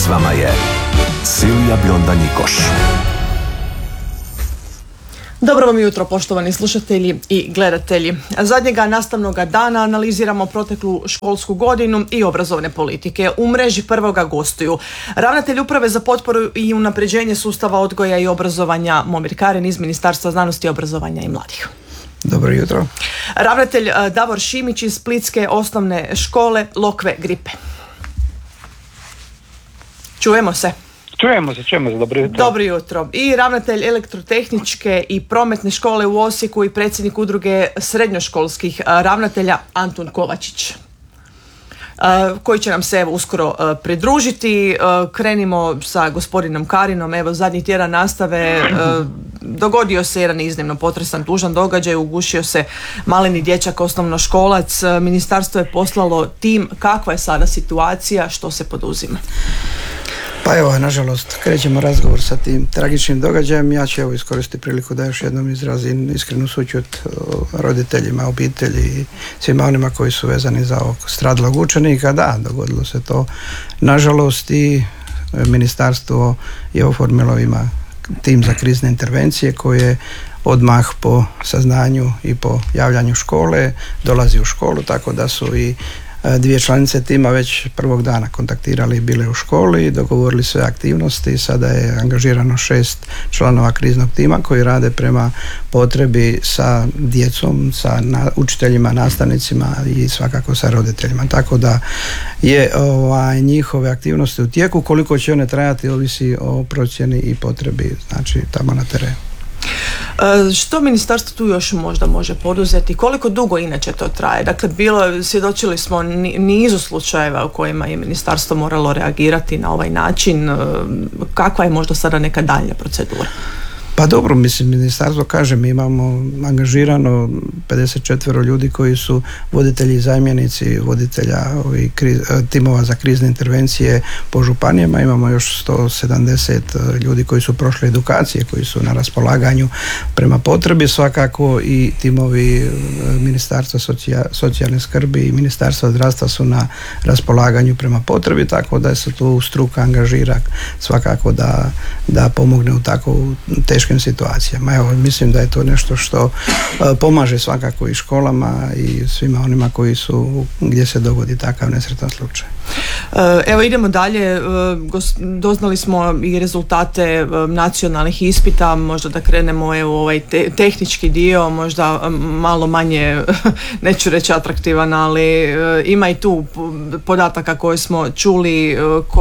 S vama je Silvija Bionda-Nikoš. Dobro vam jutro, poštovani slušatelji i gledatelji. Zadnjega nastavnog dana analiziramo proteklu školsku godinu i obrazovne politike. U mreži prvoga gostuju ravnatelj Uprave za potporu i unapređenje sustava odgoja i obrazovanja Momir Karin iz Ministarstva znanosti, obrazovanja i mladih. Dobro jutro. Ravnatelj Davor Šimić iz Splitske osnovne škole Lokve Gripe. Čujemo se. Čujemo se, dobro jutro. Dobro jutro. I ravnatelj elektrotehničke i prometne škole u Osijeku i predsjednik udruge srednjoškolskih ravnatelja Antun Kovačić, koji će nam se evo uskoro pridružiti. Krenimo sa gospodinom Karinom. Evo, zadnji tjedan nastave dogodio se jedan iznimno potresan, tužan događaj. Ugušio se maleni dječak, osnovnoškolac. Ministarstvo je poslalo tim. Kakva je sada situacija? Što se poduzima? Pa evo, nažalost, krećemo razgovor sa tim tragičnim događajem. Ja ću iskoristiti priliku da još jednom izrazim iskrenu sućut roditeljima, obitelji i svima onima koji su vezani za ovog stradalog učenika. Da, dogodilo se to. Nažalost, i ministarstvo je oformilo, ima tim za krizne intervencije koje odmah po saznanju i po javljanju škole dolazi u školu, tako da su i dvije članice tima već prvog dana kontaktirali i bile u školi i dogovorili sve aktivnosti. Sada je angažirano 6 članova kriznog tima koji rade prema potrebi sa djecom, sa učiteljima, nastavnicima i svakako sa roditeljima. Tako da je njihove aktivnosti u tijeku. Koliko će one trajati ovisi o procjeni i potrebi, znači tamo na terenu. Što ministarstvo tu još možda može poduzeti? Koliko dugo inače to traje? Dakle, svjedočili smo nizu slučajeva u kojima je ministarstvo moralo reagirati na ovaj način. Kakva je možda sada neka daljnja procedura? Pa dobro, mislim, ministarstvo kaže, mi imamo angažirano 54 ljudi koji su voditelji i zamjenici voditelja timova za krizne intervencije po županijama. Imamo još 170 ljudi koji su prošli edukacije, koji su na raspolaganju prema potrebi. Svakako i timovi Ministarstva socijalne skrbi i Ministarstva zdravstva su na raspolaganju prema potrebi, tako da se tu struka angažira svakako da pomogne u tako teškim situacijama. Evo, mislim da je to nešto što pomaže svakako i školama i svima onima koji su, gdje se dogodi takav nesretan slučaj. Evo, idemo dalje. Doznali smo i rezultate nacionalnih ispita. Možda da krenemo evo ovaj tehnički dio, možda malo manje, neću reći atraktivan, ali ima i tu podataka koje smo čuli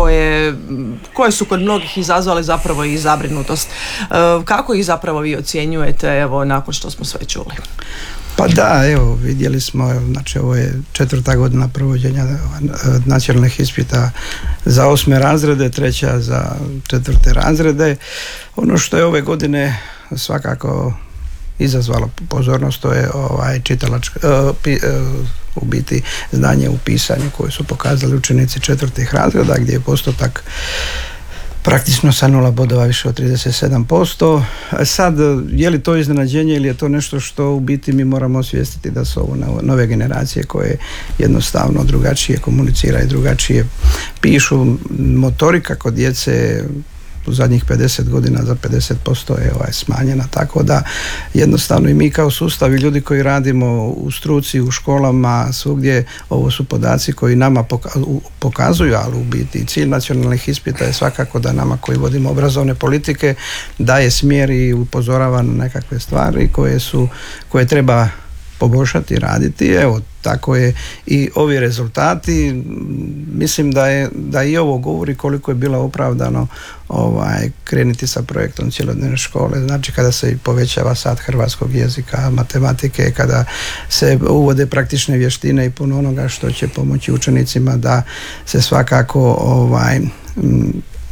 koje su kod mnogih izazvale zapravo i zabrinutost. Kako ih zapravo vi ocjenjujete, evo, nakon što smo sve čuli? Pa da, evo, vidjeli smo, znači ovo je 4. godina provođenja nacionalnih ispita za 8. razrede, 3. za 4. razrede. Ono što je ove godine svakako izazvalo pozornost, to je u biti znanje u pisanju koje su pokazali učenici 4. razreda, gdje je postotak praktično sa 0 bodova više od 37%. Sad, je li to iznenađenje ili je to nešto što u biti mi moramo osvijestiti da su ovo nove generacije koje jednostavno drugačije komuniciraju, drugačije pišu. Motorika kod djece u zadnjih 50 godina za 50% je smanjena, tako da jednostavno i mi kao sustav i ljudi koji radimo u struci, u školama, svugdje, ovo su podaci koji nama pokazuju, ali u biti cilj nacionalnih ispita je svakako da nama koji vodimo obrazovne politike daje smjer i upozorava na nekakve stvari koje treba poboljšati, raditi. Evo, tako je i ovi rezultati. Mislim da i ovo govori koliko je bilo opravdano krenuti sa projektom cjelodnevne škole. Znači, kada se povećava sat hrvatskog jezika, matematike, kada se uvode praktične vještine i puno onoga što će pomoći učenicima da se svakako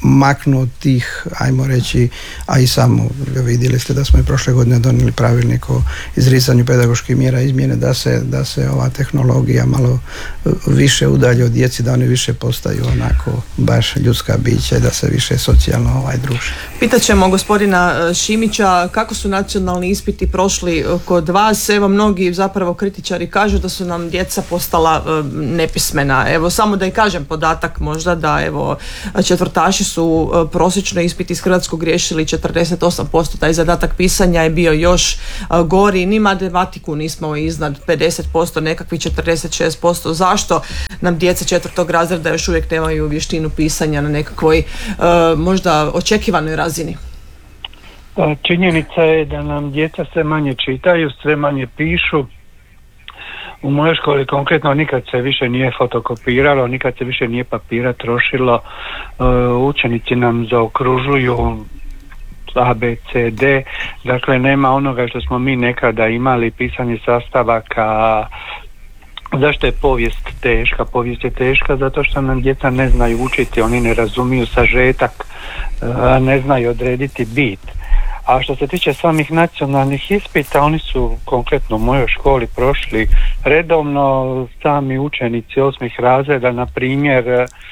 maknu od tih, ajmo reći, a i samo vidjeli ste da smo i prošle godine donijeli pravilnik o izricanju pedagoških mjera izmjene da se ova tehnologija malo više udalji od djeci, da oni više postaju onako baš ljudska bića i da se više socijalno druže. Pitaćemo gospodina Šimića kako su nacionalni ispiti prošli kod vas. Evo, mnogi zapravo kritičari kažu da su nam djeca postala nepismena. Evo, samo da i kažem podatak možda da evo četvrtaši su prosječno ispit iz hrvatskog riješili 48%, taj zadatak pisanja je bio još gori, ni matematiku nismo iznad 50%, nekakvi 46%. Zašto nam djeca četvrtog razreda još uvijek nemaju vještinu pisanja na nekakvoj možda očekivanoj razini? Činjenica je da nam djeca sve manje čitaju, sve manje pišu. U mojoj školi konkretno nikad se više nije fotokopiralo, nikad se više nije papira trošilo. Učenici nam zaokružuju A, B, C, D. Dakle, nema onoga što smo mi nekada imali, pisanje sastavaka. Zašto je povijest teška? Povijest je teška zato što nam djeca ne znaju učiti, oni ne razumiju sažetak, ne znaju odrediti bit. A što se tiče samih nacionalnih ispita, oni su konkretno u mojoj školi prošli redovno. Sami učenici 8. razreda, na primjer,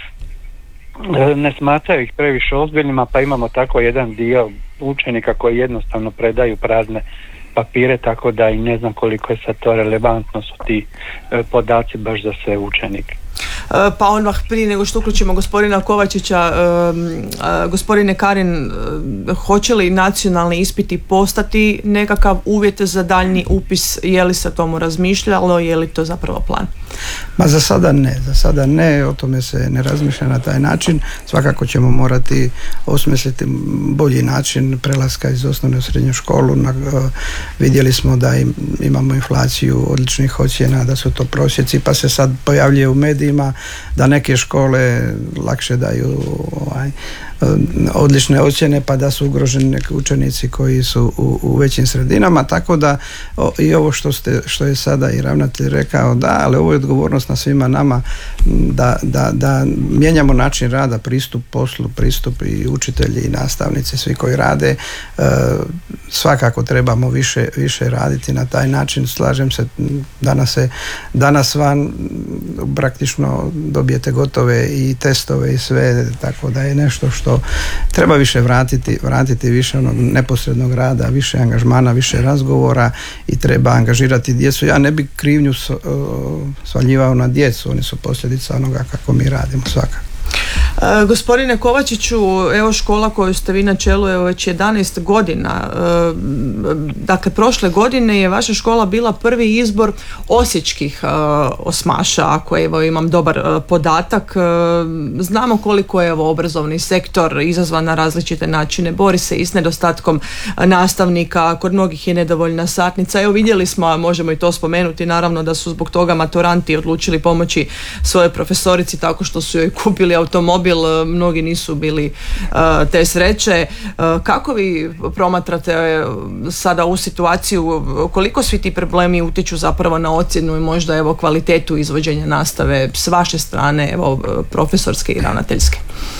ne smatraju ih previše ozbiljnima, pa imamo tako jedan dio učenika koji jednostavno predaju prazne papire, tako da i ne znam koliko je sad to relevantno, su ti podaci baš za sve učenike. Pa odmah prije nego što uključimo gospodina Kovačića, gospodine Karin, hoće li nacionalni ispiti postati nekakav uvjet za daljnji upis? Je li se tomu razmišljalo, je li to zapravo plan? Ma za sada ne, o tome se ne razmišlja na taj način. Svakako ćemo morati osmisliti bolji način prelaska iz osnovne u srednju školu. Vidjeli smo da imamo inflaciju odličnih ocjena, da su to prosjeci, pa se sad pojavljuje u medijima da neke škole lakše daju odlične ocjene, pa da su ugroženi neki učenici koji su u većim sredinama, tako da i ovo što je sada i ravnatelj rekao, da, ali ovo je odgovornost na svima nama da mijenjamo način rada, pristup poslu, pristup i učitelji i nastavnici, svi koji rade. Svakako trebamo više raditi na taj način. Slažem se, danas van praktično dobijete gotove i testove i sve, tako da je nešto što treba više vratiti više onog neposrednog rada, više angažmana, više razgovora i treba angažirati djecu. Ja ne bih krivnju svaljivao na djecu, oni su posljedica onoga kako mi radimo svakako. Gospodine Kovačiću, evo škola koju ste vi na čelu evo već 11 godina. Dakle, prošle godine je vaša škola bila prvi izbor osječkih osmaša, ako evo imam dobar podatak. Znamo koliko je evo obrazovni sektor izazvan na različite načine, bori se i s nedostatkom nastavnika, kod mnogih je nedovoljna satnica. Evo vidjeli smo, a možemo i to spomenuti, naravno da su zbog toga maturanti odlučili pomoći svojoj profesorici tako što su joj kupili automobil, mnogi nisu bili te sreće. Kako vi promatrate sada ovu situaciju, koliko svi ti problemi utječu zapravo na ocjenu i možda evo kvalitetu izvođenja nastave s vaše strane, evo profesorske i ravnateljske?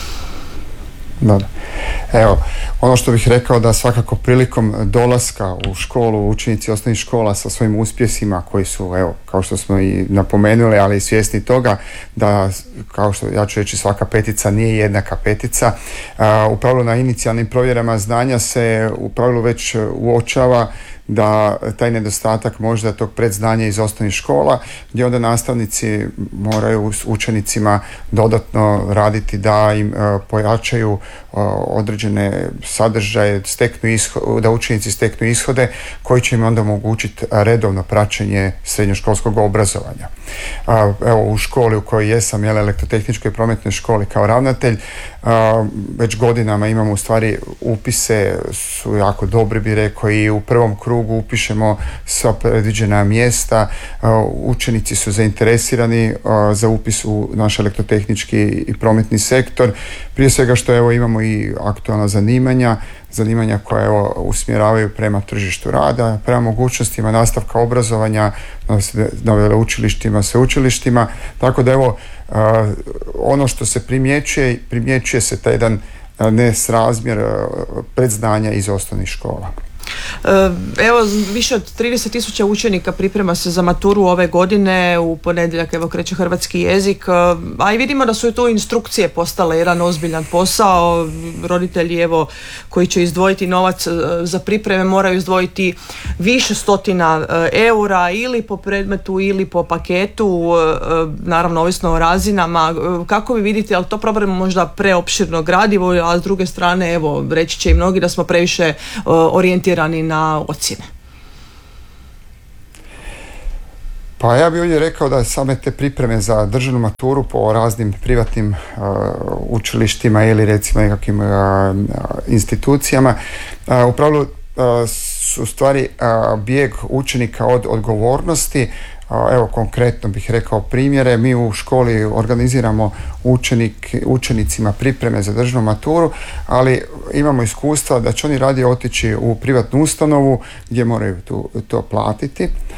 Dobro. Evo, ono što bih rekao da svakako prilikom dolaska u školu učenici osnovnih škola sa svojim uspjesima koji su, evo, kao što smo i napomenuli, ali i svjesni toga da, kao što ja ću reći, svaka petica nije jednaka petica. U pravilu na inicijalnim provjerama znanja se u pravilu već uočava da taj nedostatak možda tog predznanja iz osnovnih škola, gdje onda nastavnici moraju s učenicima dodatno raditi da im pojačaju određene sadržaje, da učenici steknu ishode koji će im onda omogućiti redovno praćenje srednjoškolskog obrazovanja. Evo, u školi u kojoj jesam, elektrotehničkoj i prometnoj školi kao ravnatelj, već godinama imamo u stvari upise su jako dobri, bi rekao, i u prvom krugu upišemo sva predviđena mjesta, učenici su zainteresirani za upis u naš elektrotehnički i prometni sektor, prije svega što evo imamo i aktualna zanimanja koja usmjeravaju prema tržištu rada, prema mogućnostima nastavka obrazovanja na veleučilištima, sveučilištima, tako da evo ono što se primjećuje se taj jedan nesrazmjer predznanja iz osnovnih škola. Evo, više od 30.000 učenika priprema se za maturu ove godine, u ponedjeljak evo kreće hrvatski jezik, a i vidimo da su tu instrukcije postale jedan ozbiljan posao. Roditelji evo koji će izdvojiti novac za pripreme moraju izdvojiti više stotina eura ili po predmetu ili po paketu, naravno ovisno o razinama. Kako vi vidite, ali to problem možda preopširno gradivo, a s druge strane evo reći će i mnogi da smo previše orijentirani na ocjene? Pa ja bih ovdje rekao da same te pripreme za državnu maturu po raznim privatnim učilištima ili recimo nekakvim institucijama u pravilu su stvari bijeg učenika od odgovornosti. Evo konkretno bih rekao primjere, mi u školi organiziramo učenicima pripreme za državnu maturu, ali imamo iskustva da će oni radije otići u privatnu ustanovu gdje moraju to platiti,